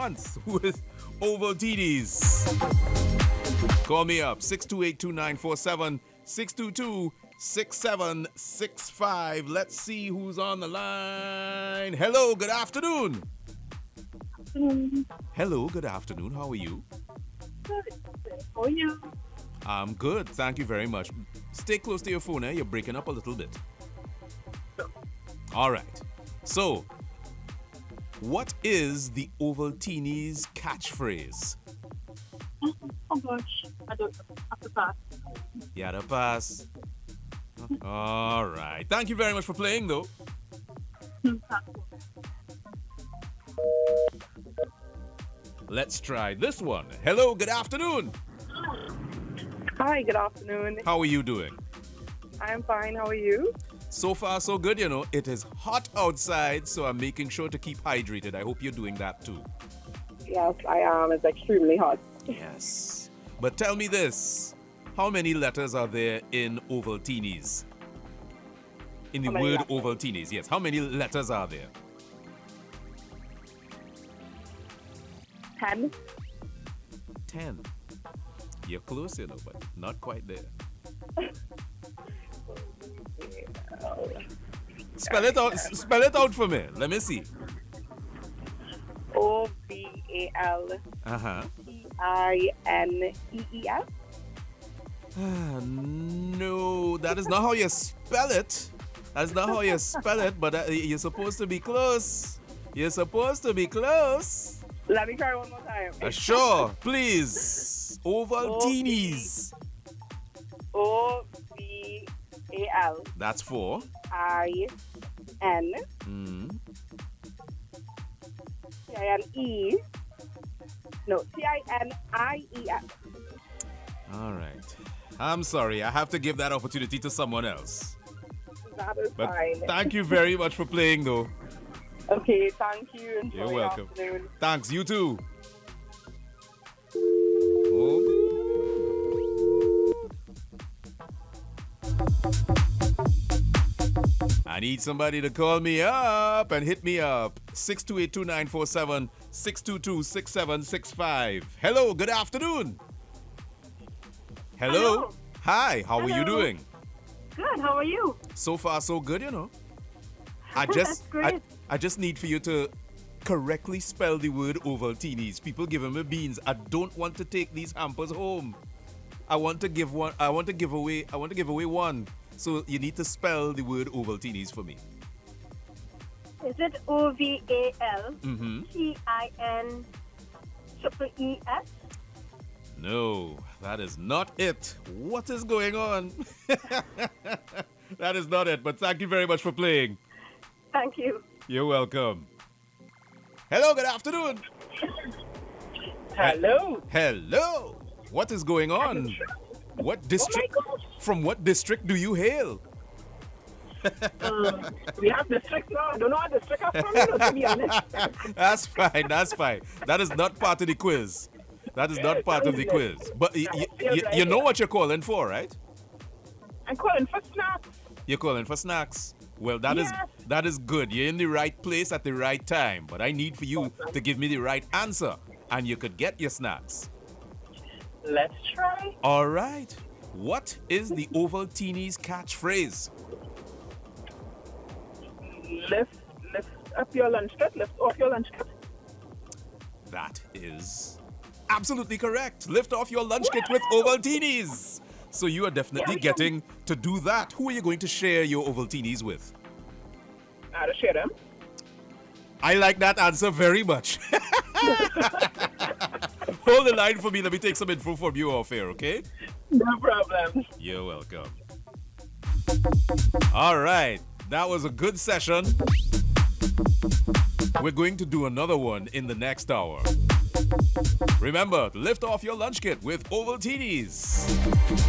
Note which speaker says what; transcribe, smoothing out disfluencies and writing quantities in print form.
Speaker 1: month with Ovaltinis. Call me up, 628-2947, 622-6765. Let's see who's on the line. Hello, good afternoon. Hello, good afternoon. How are you?
Speaker 2: Good. How are you?
Speaker 1: I'm good. Thank you very much. Stay close to your phone, You're breaking up a little bit. All right. So, what is the Ovaltini's catchphrase?
Speaker 2: Oh gosh, I don't know. I have to pass.
Speaker 1: You had a pass. All right. Thank you very much for playing, though. Let's try this one. Hello, good afternoon.
Speaker 2: Hi, good afternoon.
Speaker 1: How are you doing?
Speaker 2: I'm fine. How are you?
Speaker 1: So far, so good, It is hot outside, so I'm making sure to keep hydrated. I hope you're doing that too.
Speaker 2: Yes, I am. It's extremely hot.
Speaker 1: Yes. But tell me this. How many letters are there in Ovaltinis? In the
Speaker 2: How many
Speaker 1: word
Speaker 2: letters?
Speaker 1: Ovaltinis, yes. How many letters are there?
Speaker 2: 10.
Speaker 1: 10. You're close, but not quite there. Spell it out. Spell it out for me. Let me see.
Speaker 2: Ovaltines.
Speaker 1: Uh-huh. No, that is not how you spell it. That's not how you spell it, but you're supposed to be close. You're supposed to be close.
Speaker 2: Let me try one more time.
Speaker 1: Sure, please. Ovaltinis.
Speaker 2: Ovaltines.
Speaker 1: That's 4. Mm.
Speaker 2: C-I-N-E. No, C-I-N-I-E-S.
Speaker 1: All right. I'm sorry. I have to give that opportunity to someone else.
Speaker 2: That is
Speaker 1: But
Speaker 2: fine.
Speaker 1: thank you very much for playing, though.
Speaker 2: Okay, thank you. Enjoy
Speaker 1: You're
Speaker 2: your
Speaker 1: welcome.
Speaker 2: afternoon.
Speaker 1: Thanks. You too. Oh. I need somebody to call me up and hit me up. 628-2947, 622-6765. Hello, good afternoon. Hello.
Speaker 2: Hello.
Speaker 1: Hi, how are you
Speaker 2: Hello.
Speaker 1: doing?
Speaker 2: Good, how are you?
Speaker 1: So far, so good, I
Speaker 2: That's
Speaker 1: just,
Speaker 2: great.
Speaker 1: I just need for you to correctly spell the word Ovaltinis. People giving me beans. I don't want to take these hampers home. I want to give one. I want to give away one. So you need to spell the word Ovaltinis for me.
Speaker 3: Is it O-V-A-L-T-I-N triple E-S?
Speaker 1: No, that is not it. What is going on? That is not it. But thank you very much for playing.
Speaker 3: Thank you.
Speaker 1: You're welcome. Hello, good afternoon.
Speaker 2: Hello.
Speaker 1: Hello. What is going on? What district?
Speaker 2: Oh my gosh.
Speaker 1: From what district do you hail?
Speaker 2: We have districts now. I don't know what district I'm from, to be honest.
Speaker 1: That's fine. That's fine. That is not part of the quiz. That is not part of the quiz. But you know what you're calling for, right?
Speaker 2: I'm calling for snacks.
Speaker 1: You're calling for snacks. Well, that is
Speaker 2: Yes.
Speaker 1: that is good. You're in the right place at the right time. But I need for you to give me the right answer, and you could get your snacks.
Speaker 2: Let's try.
Speaker 1: All right. What is the Ovaltini's catchphrase?
Speaker 2: Lift up your lunch kit. Lift off your lunch kit.
Speaker 1: That is absolutely correct. Lift off your lunch kit with Ovaltinis. So you are definitely getting to do that. Who are you going to share your Ovaltinis with?
Speaker 2: I'll share them.
Speaker 1: I like that answer very much. Hold the line for me. Let me take some info from you off air, okay?
Speaker 2: No problem.
Speaker 1: You're welcome. All right. That was a good session. We're going to do another one in the next hour. Remember to lift off your lunch kit with Ovaltinis.